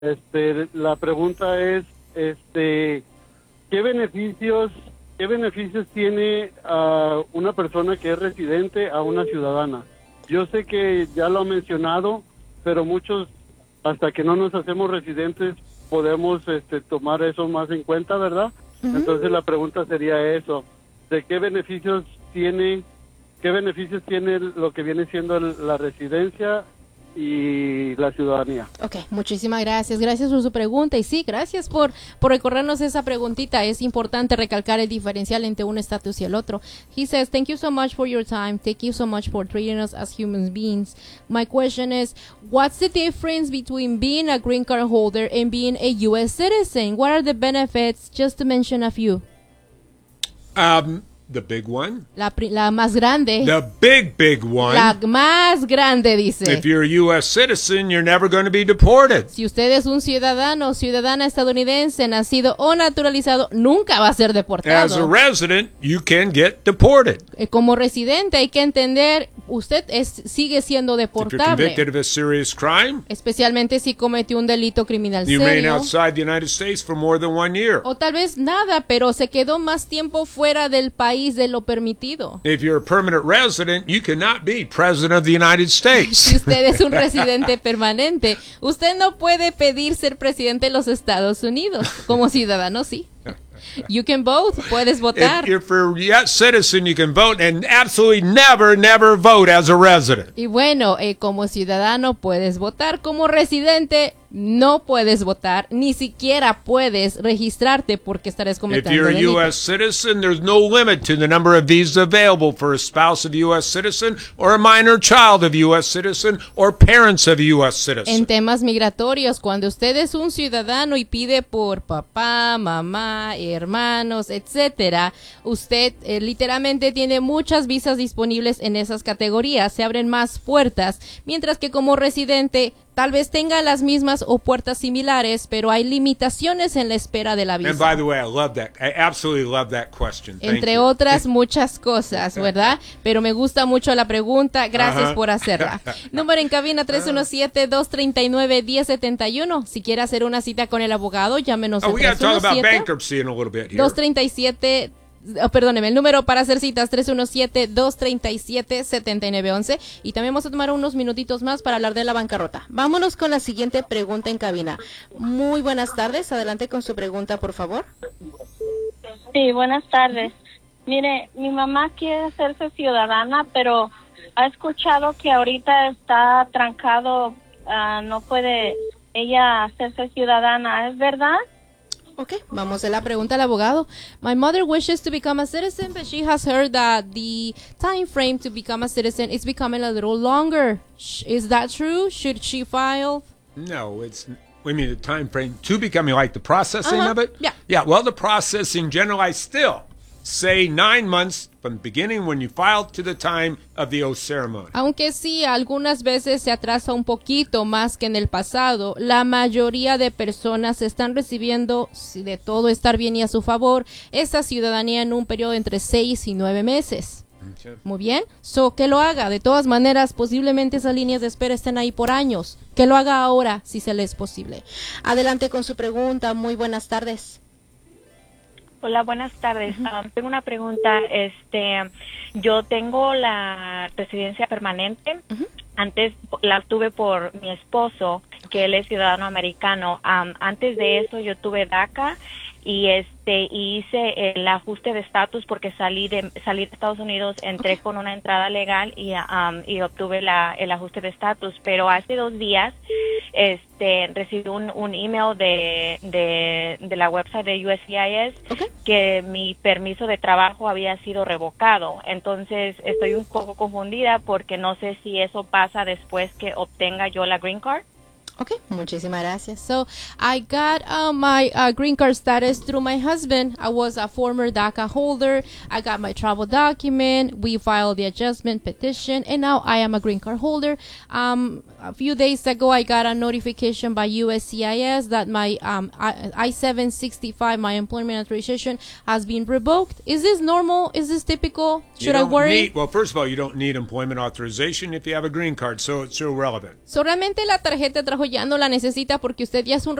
La pregunta es, qué beneficios tiene una persona que es residente a una ciudadana? Yo sé que ya lo ha mencionado, pero muchos, hasta que no nos hacemos residentes, podemos tomar eso más en cuenta, ¿verdad? Entonces la pregunta sería eso, ¿de qué beneficios tiene lo que viene siendo la residencia y la ciudadanía? Ok, muchísimas gracias. Gracias por su pregunta. Y sí, gracias por recorrernos esa preguntita. Es importante recalcar el diferencial entre un estatus y el otro. He says, thank you so much for your time. Thank you so much for treating us as human beings. My question is, what's the difference between being a green card holder and being a U.S. citizen? What are the benefits? Just to mention a few. The big one. La más grande. The big one. La más grande, dice. If you're a U.S. citizen, you're never going to be deported. Si usted es un ciudadano o ciudadana estadounidense, nacido o naturalizado, nunca va a ser deportado. As a resident, you can get deported. Como residente hay que entender, usted sigue siendo deportable. If you're convicted of a serious crime, especialmente si cometió un delito criminal you serio. remain outside the United States for more than 1 year. O tal vez nada, pero se quedó más tiempo fuera del país de lo permitido. If you're a permanent resident, you cannot be president of the United States. Si usted es un residente permanente, usted no puede pedir ser presidente de los Estados Unidos. Como ciudadano, sí. You can vote, puedes votar. If you're a U.S. citizen, you can vote and absolutely never vote as a resident. Y bueno, como ciudadano puedes votar, como residente no puedes votar, ni siquiera puedes registrarte porque estarás cometiendo delitos. If you're a U.S. citizen, there's no limit to the number of visas available for a spouse of a U.S. citizen or a minor child of a U.S. citizen or parents of a U.S. citizen. En temas migratorios, cuando usted es un ciudadano y pide por papá, mamá, hermanos, etcétera, usted literalmente tiene muchas visas disponibles en esas categorías, se abren más puertas, mientras que como residente tal vez tenga las mismas o puertas similares, pero hay limitaciones en la espera de la visa. And by the way, I absolutely love that question. Entre otras muchas cosas, ¿verdad? Pero me gusta mucho la pregunta. Gracias por hacerla. Número en cabina 317-239-1071. Si quiere hacer una cita con el abogado, llámenos al 237. Perdóneme, el número para hacer citas 317-237-7911 y también vamos a tomar unos minutitos más para hablar de la bancarrota. Vámonos con la siguiente pregunta en cabina. Muy buenas tardes, adelante con su pregunta, por favor. Sí, buenas tardes. Mire, mi mamá quiere hacerse ciudadana, pero ha escuchado que ahorita está trancado, no puede ella hacerse ciudadana, ¿es verdad? Okay, vamos a la pregunta al abogado. My mother wishes to become a citizen, but she has heard that the time frame to become a citizen is becoming a little longer. Is that true? Should she file? No, we mean the time frame to becoming, like the processing of it? Yeah. Yeah, well, the processing generally still say 9 months from the beginning when you file to the time of the oath ceremony. Aunque sí, algunas veces se atrasa un poquito más que en el pasado, la mayoría de personas están recibiendo, si de todo estar bien y a su favor, esa ciudadanía en un periodo entre 6 y 9 meses. Okay. Muy bien, que lo haga. De todas maneras, posiblemente esas líneas de espera estén ahí por años. Que lo haga ahora, si se le es posible. Adelante con su pregunta. Muy buenas tardes. Hola, buenas tardes. Tengo una pregunta. Yo tengo la residencia permanente. Antes la tuve por mi esposo, que él es ciudadano americano. Antes de eso yo tuve DACA y hice el ajuste de estatus porque salí de Estados Unidos, entré con una entrada legal y obtuve el ajuste de estatus, pero hace 2 días recibí un email de la website de USCIS que mi permiso de trabajo había sido revocado. Entonces estoy un poco confundida porque no sé si eso pasa después que obtenga yo la green card. Okay, muchísimas gracias. So, I got my green card status through my husband. I was a former DACA holder. I got my travel document. We filed the adjustment petition, and now I am a green card holder. A few days ago, I got a notification by USCIS that my I-765, my employment authorization, has been revoked. Is this normal? Is this typical? Should I worry? Well, first of all, you don't need employment authorization if you have a green card, so it's irrelevant. So, realmente la tarjeta de trabajo ya no la necesita porque usted ya es un